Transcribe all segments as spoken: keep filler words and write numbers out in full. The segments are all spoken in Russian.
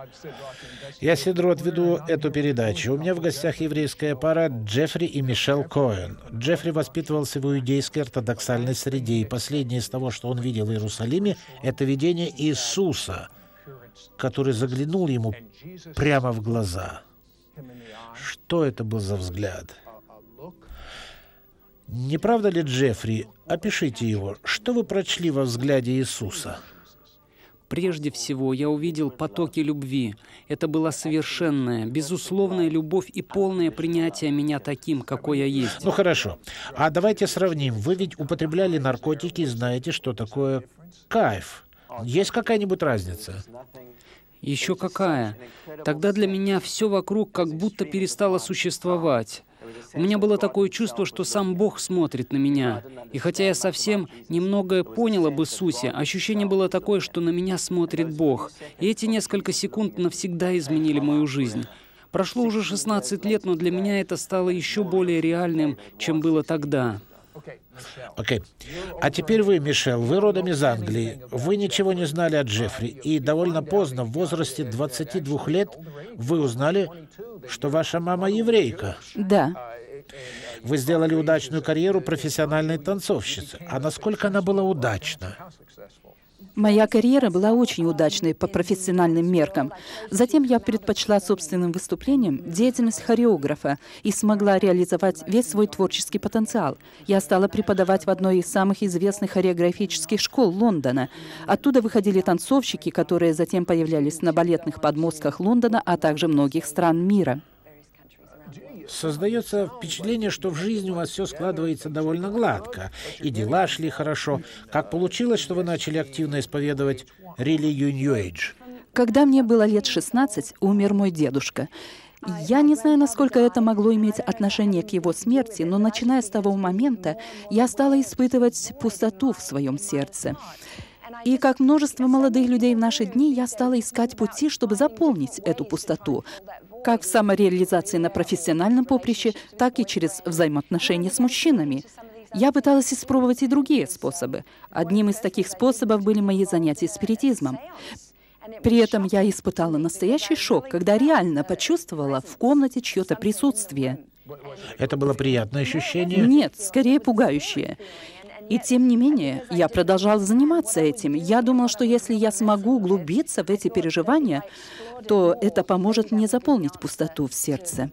Я, Сид Рот, веду эту передачу. У меня в гостях еврейская пара Джеффри и Мишель Коэн. Джеффри воспитывался в иудейской ортодоксальной среде, и последнее из того, что он видел в Иерусалиме, это видение Иисуса, который заглянул ему прямо в глаза. Что это был за взгляд? Не правда ли, Джеффри? Опишите его. Что вы прочли во взгляде Иисуса? Прежде всего, я увидел потоки любви. Это была совершенная, безусловная любовь и полное принятие меня таким, какой я есть. Ну хорошо. А давайте сравним. Вы ведь употребляли наркотики и знаете, что такое кайф. Есть какая-нибудь разница? Еще какая? Тогда для меня все вокруг как будто перестало существовать. У меня было такое чувство, что сам Бог смотрит на меня. И хотя я совсем немногое понял об Иисусе, ощущение было такое, что на меня смотрит Бог. И эти несколько секунд навсегда изменили мою жизнь. Прошло уже шестнадцать лет, но для меня это стало еще более реальным, чем было тогда. Окей. Okay. А теперь вы, Мишель, вы родом из Англии. Вы ничего не знали о Джеффри. И довольно поздно, в возрасте двадцати двух лет, вы узнали, что ваша мама еврейка. Да. Вы сделали удачную карьеру профессиональной танцовщицы. А насколько она была удачна? Моя карьера была очень удачной по профессиональным меркам. Затем я предпочла собственным выступлениям деятельность хореографа и смогла реализовать весь свой творческий потенциал. Я стала преподавать в одной из самых известных хореографических школ Лондона. Оттуда выходили танцовщики, которые затем появлялись на балетных подмостках Лондона, а также многих стран мира. Создается впечатление, что в жизни у вас все складывается довольно гладко, и дела шли хорошо. Как получилось, что вы начали активно исповедовать религию New Age? Когда мне было лет шестнадцать, умер мой дедушка. Я не знаю, насколько это могло иметь отношение к его смерти, но начиная с того момента я стала испытывать пустоту в своем сердце. И как множество молодых людей в наши дни, я стала искать пути, чтобы заполнить эту пустоту, как в самореализации на профессиональном поприще, так и через взаимоотношения с мужчинами. Я пыталась испробовать и другие способы. Одним из таких способов были мои занятия спиритизмом. При этом я испытала настоящий шок, когда реально почувствовала в комнате чье-то присутствие. Это было приятное ощущение? Нет, скорее пугающее. И тем не менее, я продолжала заниматься этим. Я думала, что если я смогу углубиться в эти переживания, то это поможет мне заполнить пустоту в сердце.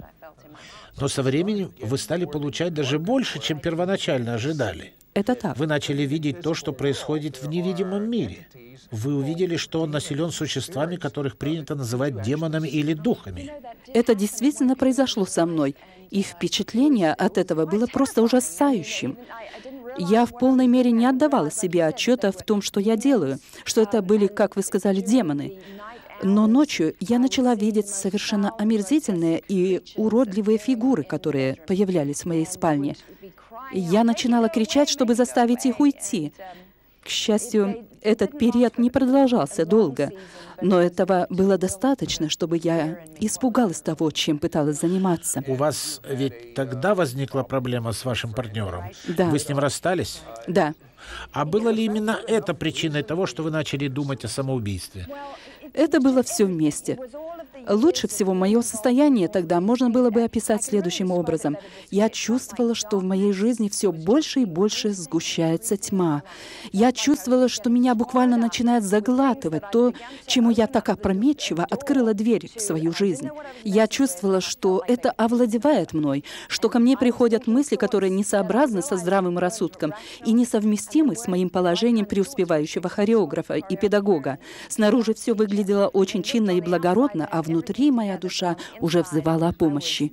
Но со временем вы стали получать даже больше, чем первоначально ожидали. Это так. Вы начали видеть то, что происходит в невидимом мире. Вы увидели, что он населен существами, которых принято называть демонами или духами. Это действительно произошло со мной. И впечатление от этого было просто ужасающим. Я в полной мере не отдавала себе отчета в том, что я делаю, что это были, как вы сказали, демоны. Но ночью я начала видеть совершенно омерзительные и уродливые фигуры, которые появлялись в моей спальне. Я начинала кричать, чтобы заставить их уйти. К счастью, этот период не продолжался долго, но этого было достаточно, чтобы я испугалась того, чем пыталась заниматься. У вас ведь тогда возникла проблема с вашим партнером? Да. Вы с ним расстались? Да. А было ли именно это причиной того, что вы начали думать о самоубийстве? Это было все вместе. Лучше всего мое состояние тогда можно было бы описать следующим образом. Я чувствовала, что в моей жизни все больше и больше сгущается тьма. Я чувствовала, что меня буквально начинает заглатывать то, чему я так опрометчиво открыла дверь в свою жизнь. Я чувствовала, что это овладевает мной, что ко мне приходят мысли, которые несообразны со здравым рассудком и несовместимы с моим положением преуспевающего хореографа и педагога. Снаружи все выглядело очень чинно и благородно, а внутри моя душа уже взывала о помощи.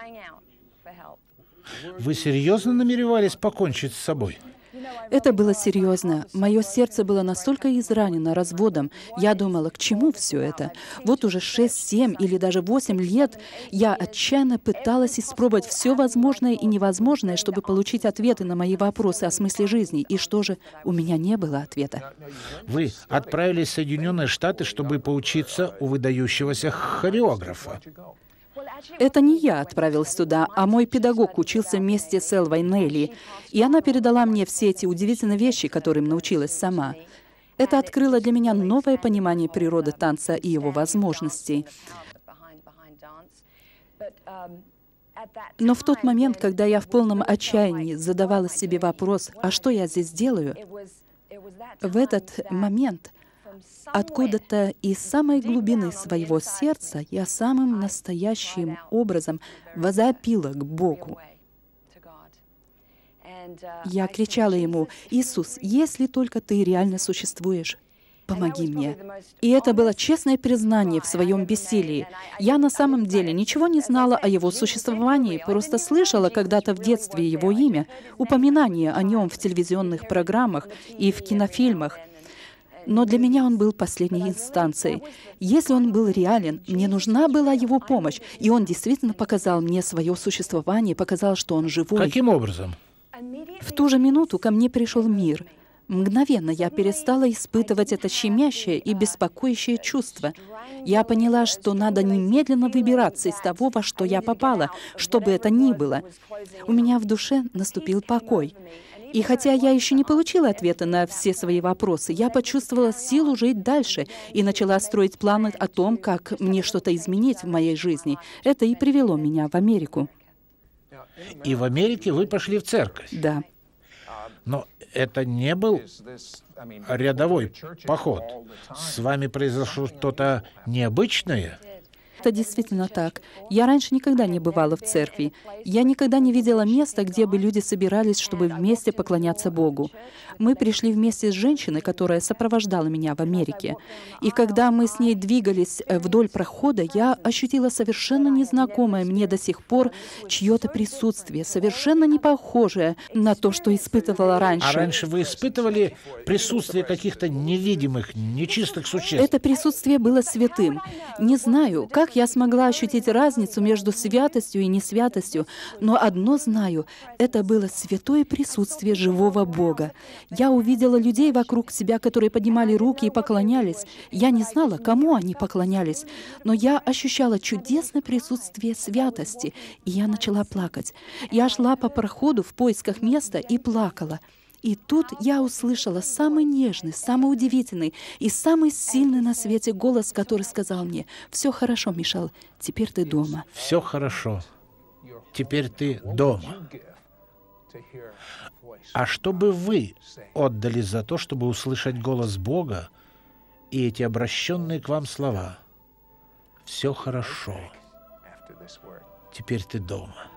Вы серьезно намеревались покончить с собой? Это было серьезно. Мое сердце было настолько изранено разводом. Я думала, к чему все это? Вот уже шесть, семь или даже восемь лет я отчаянно пыталась испробовать все возможное и невозможное, чтобы получить ответы на мои вопросы о смысле жизни. И что же? У меня не было ответа. Вы отправились в Соединенные Штаты, чтобы поучиться у выдающегося хореографа. Это не я отправилась туда, а мой педагог учился вместе с Элвой Нелли, и она передала мне все эти удивительные вещи, которым научилась сама. Это открыло для меня новое понимание природы танца и его возможностей. Но в тот момент, когда я в полном отчаянии задавала себе вопрос, а что я здесь делаю, в этот момент откуда-то из самой глубины своего сердца я самым настоящим образом возопила к Богу. Я кричала Ему: «Иисус, если только Ты реально существуешь, помоги мне». И это было честное признание в своем бессилии. Я на самом деле ничего не знала о Его существовании, просто слышала когда-то в детстве Его имя, упоминания о Нем в телевизионных программах и в кинофильмах. Но для меня Он был последней инстанцией. Если Он был реален, мне нужна была Его помощь, и Он действительно показал мне свое существование, показал, что Он живой. Каким образом? В ту же минуту ко мне пришел мир. Мгновенно я перестала испытывать это щемящее и беспокоящее чувство. Я поняла, что надо немедленно выбираться из того, во что я попала, что бы это ни было. У меня в душе наступил покой. И хотя я еще не получила ответа на все свои вопросы, я почувствовала силу жить дальше и начала строить планы о том, как мне что-то изменить в моей жизни. Это и привело меня в Америку. И в Америке вы пошли в церковь. Да. Но это не был рядовой поход. С вами произошло что-то необычное? Это действительно так. Я раньше никогда не бывала в церкви. Я никогда не видела места, где бы люди собирались, чтобы вместе поклоняться Богу. Мы пришли вместе с женщиной, которая сопровождала меня в Америке. И когда мы с ней двигались вдоль прохода, я ощутила совершенно незнакомое мне до сих пор чье-то присутствие, совершенно не похожее на то, что испытывала раньше. А раньше вы испытывали присутствие каких-то невидимых, нечистых существ? Это присутствие было святым. Не знаю, как я смогла ощутить разницу между святостью и несвятостью, но одно знаю — это было святое присутствие живого Бога. Я увидела людей вокруг себя, которые поднимали руки и поклонялись. Я не знала, кому они поклонялись, но я ощущала чудесное присутствие святости, и я начала плакать. Я шла по проходу в поисках места и плакала. И тут я услышала самый нежный, самый удивительный и самый сильный на свете голос, который сказал мне: «Все хорошо, Мишель, теперь ты дома». Все хорошо. Теперь ты дома. А что бы вы отдали за то, чтобы услышать голос Бога и эти обращенные к вам слова? Все хорошо. Теперь ты дома.